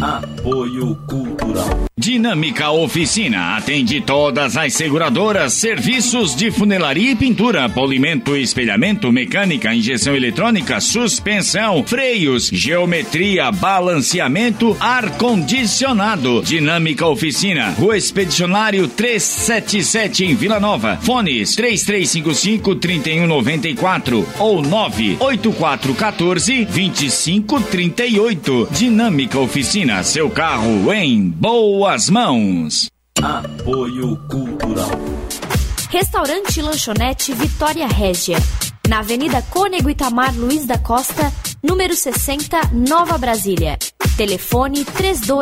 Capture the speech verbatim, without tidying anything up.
Apoio Cultural. Dinâmica Oficina atende todas as seguradoras, serviços de funilaria e pintura, polimento e espelhamento, mecânica, injeção eletrônica, suspensão, freios, geometria, balanceamento, ar-condicionado. Dinâmica Oficina, Rua Expedicionário trezentos e setenta e sete em Vila Nova. Fones três três cinco cinco, três um nove quatro ou nove oito quatro um quatro, dois cinco três oito. Dinâmica Oficina, seu carro em boas mãos. Apoio Cultural. Restaurante e Lanchonete Vitória Régia, na Avenida Cônego Itamar Luiz da Costa, número sessenta, Nova Brasília. Telefone trinta e dois